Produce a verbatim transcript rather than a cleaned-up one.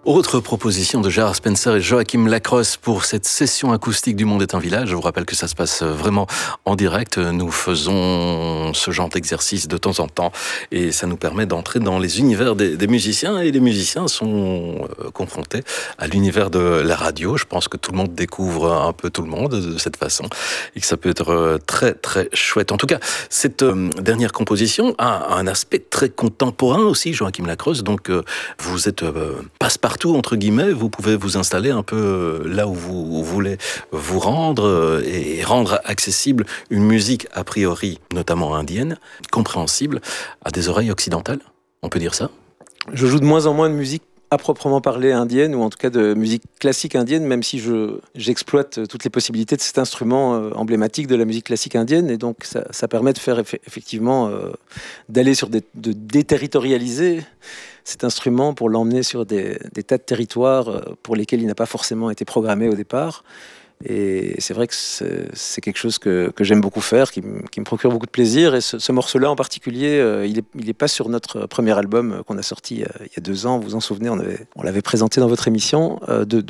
Autre proposition de Gérard Spencer et Joachim Lacrosse pour cette session acoustique du Monde est un village. Je vous rappelle que ça se passe vraiment en direct. Nous faisons ce genre d'exercice de temps en temps et ça nous permet d'entrer dans les univers des, des musiciens, et les musiciens sont confrontés à l'univers de la radio. Je pense que tout le monde découvre un peu tout le monde de cette façon et que ça peut être très très chouette. En tout cas, cette dernière composition a un aspect très contemporain aussi, Joachim Lacrosse. Donc vous êtes passe-partout entre guillemets, vous pouvez vous installer un peu là où vous voulez vous rendre et rendre accessible une musique a priori, notamment indienne, compréhensible à des oreilles occidentales, on peut dire ça? Je joue de moins en moins de musique à proprement parler indienne, ou en tout cas de musique classique indienne, même si je, j'exploite toutes les possibilités de cet instrument euh, emblématique de la musique classique indienne, et donc ça, ça permet de faire eff- effectivement euh, d'aller sur des, de déterritorialiser cet instrument pour l'emmener sur des, des tas de territoires euh, pour lesquels il n'a pas forcément été programmé au départ. Et c'est vrai que c'est, c'est quelque chose que, que j'aime beaucoup faire, qui, m- qui me procure beaucoup de plaisir. Et ce, ce morceau-là en particulier, euh, il n'est il est pas sur notre premier album qu'on a sorti euh, il y a deux ans. Vous vous en souvenez, on, avait, on l'avait présenté dans votre émission, euh, de,